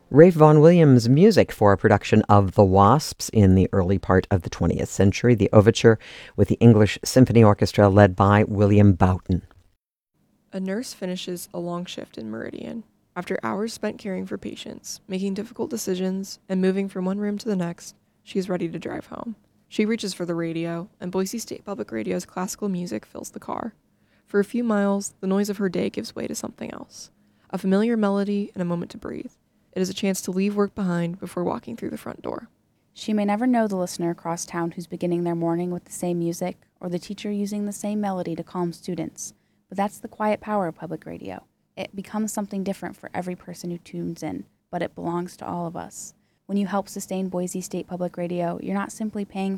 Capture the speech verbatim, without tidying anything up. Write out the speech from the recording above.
Rafe Vaughan Williams' music for a production of The Wasps in the early part of the twentieth century, the overture with the English Symphony Orchestra led by William Boughton. A nurse finishes a long shift in Meridian. After hours spent caring for patients, making difficult decisions, and moving from one room to the next, she is ready to drive home. She reaches for the radio, and Boise State Public Radio's classical music fills the car. For a few miles, the noise of her day gives way to something else. A familiar melody and a moment to breathe. It is a chance to leave work behind before walking through the front door. She may never know the listener across town who's beginning their morning with the same music, or the teacher using the same melody to calm students, but that's the quiet power of public radio. It becomes something different for every person who tunes in, but it belongs to all of us. When you help sustain Boise State Public Radio, you're not simply paying